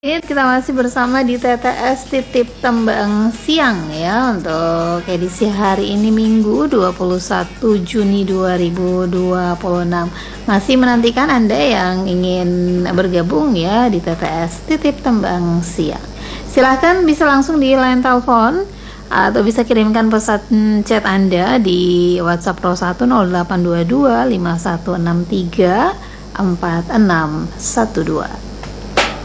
Ini kita masih bersama di TTS Titip Tembang Siang ya, untuk edisi hari ini Minggu 21 Juni 2026. Masih menantikan Anda yang ingin bergabung ya di TTS Titip Tembang Siang. Silahkan bisa langsung di line telepon atau bisa kirimkan pesan chat Anda di WhatsApp Pro 1 0822 5163 4612.